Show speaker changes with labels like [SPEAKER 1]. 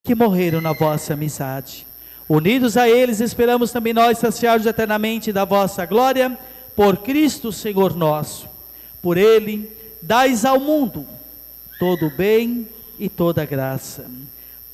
[SPEAKER 1] que morreram na vossa amizade. Unidos a eles, esperamos também nós saciar-nos eternamente da vossa glória, por Cristo Senhor nosso. Por Ele, dais ao mundo todo o bem e toda a graça.